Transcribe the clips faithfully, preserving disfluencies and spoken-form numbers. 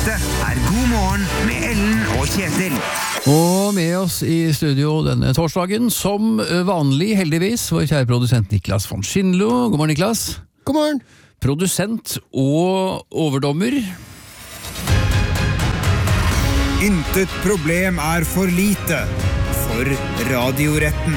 Dette er God morgen med Ellen og Kjetil. Og med oss i studio denne torsdagen, som vanlig heldigvis, vår kjære produsent Niklas von Schindlo. God morgen, Niklas. God morgen. Produsent og overdommer. Intet problem er for lite for radioretten.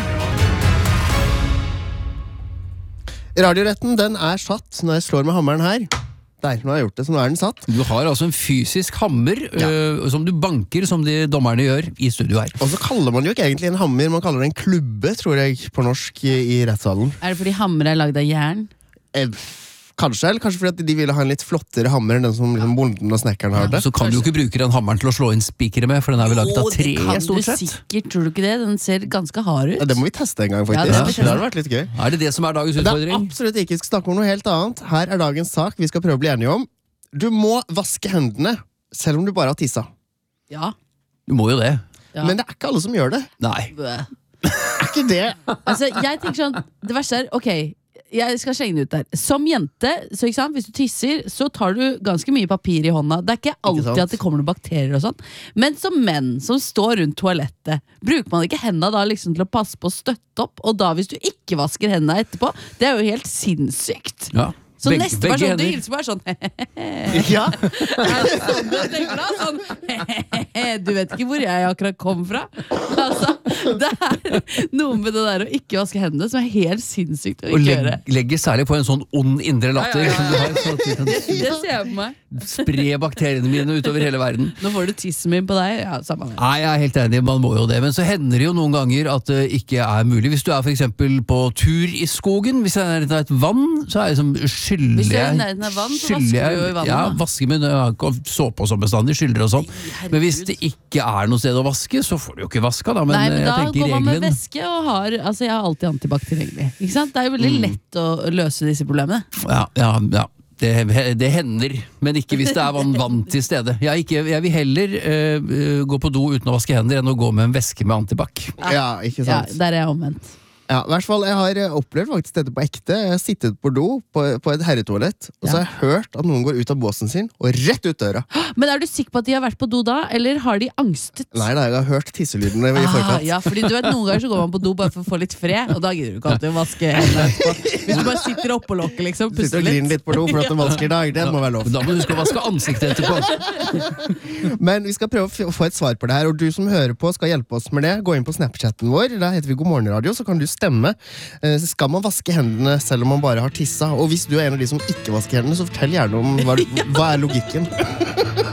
Radioretten, den er satt når jeg slår med hammeren her. Der, nå har jeg gjort det, så nå er den satt. Du har altså en fysisk hammer Ja. øh, som du banker, som de dommerne gjør i studio her. Og så kaller man jo ikke egentlig en hammer, man kaller det en klubbe, tror jeg, på norsk i, i rettssalen. Er det fordi hammer er lagd av jern? Eh, kanskje, eller kanskje fordi at de ville ha en litt flottere hammer enn den som liksom bonden og snekkeren har det. Så kan du jo ikke bruke den hammeren til å slå inn spikere med, for den er vel laget av Å, tre, det kan stort du sett. sikkert, tror du ikke det? Den ser ganske hard ut. Ja, det må vi teste en gang, Ja, faktisk. det Ja, må vi det, teste. hadde vært litt gøy. Er det det som er dagens Det er utfordring? absolutt ikke, vi skal snakke om noe helt annet. Her er dagens sak vi skal prøve å bli enige om. Du må vaske hendene, selv om du bare har tissa. Ja. Du må jo det. Ja. Men det er ikke alle som gjør det. Nei. Bøh. Er ikke det? Altså, jeg tenker sånn, det verste er, ok, jeg skal slenge det ut der. Som jente, så ikke sant, hvis du tisser, så tar du ganske mye papir i hånda. Det er ikke alltid sant? at det kommer noen bakterier og sånn. Men som menn som står rundt toalettet, bruker man ikke hendene da liksom til å passe på å støtte opp? Og da hvis du ikke vasker hendene etterpå, det er jo helt sinnssykt. Ja. Så Begge- neste begge person du hender. hilser på er sånn Ja. Er det sånn du tenker da? Sånn du vet ikke hvor jeg akkurat kom fra? Altså, det er noe med det der å ikke vaske hendene som er helt sinnssykt å Og ikke legg, gjøre. legger særlig på en sånn ond indre latter. Ja, ja, ja. Som du har, sånn at du kan Det, det ser jeg på meg. spre bakteriene mine utover hele verden. Nå får du tissen min på deg. Ja, samme det. Nei, jeg er helt enig, man må jo det. Men så hender det jo noen ganger at det ikke er mulig. Hvis du er for eksempel på tur i skogen, hvis jeg er nærheten av et vann, så er jeg liksom skyldig Hvis du er i nærheten av vann, så skyldig vasker jeg- du jo i vannet, Ja, da. vasker med og såpe og sånn bestandig, skylder og sånn. herregud. Men hvis det ikke er noe sted å vaske, så får du jo ikke vaska, da. Men, Nei, men jeg da tenker går man med regelen væske og har Altså, jeg har alltid antibac tilgjengelig. Ikke sant? Det er jo veldig lett å løse disse problemene. Ja, ja, ja. Det, det hender, men ikke hvis det er vann, vann til stede. Jeg, er ikke, jeg vil heller eh, gå på do uten å vaske hender enn å gå med en væske med antibac. Ja, ikke Ja, sant? der er jeg omvendt. Ja, i hvert fall, jeg har eh, opplevd faktisk dette på ekte. Jeg har sittet på do på, på et herretoalett, og så har jeg hørt at noen går ut av båsen sin og rett ut døra. Men er du sikker på at de har vært på do da, eller har de angstet? Nei da, jeg har hørt tisselydene i Ah, forkant. ja, fordi du vet, noen ganger så går man på do bare for å få litt fred, og da gidder du ikke alltid å vaske hendene etterpå. Hvis du bare sitter oppå lokket, liksom, Sitter puster og griner litt. litt på do for at det er vanskelig dag. Det må være lov. Da må du huske å vaske ansiktet etterpå. Men vi skal prøve å f- få et svar på det her, og du som hører på skal hjelpe oss med det. Gå inn på Snapchatten vår, der heter vi God morgen radio, så kan du stemme. Eh, så Skal man vaske hendene selv om man bare har tissa? Og hvis du er en av de som ikke vasker hendene, så fortell gjerne om hva, hva er logikken.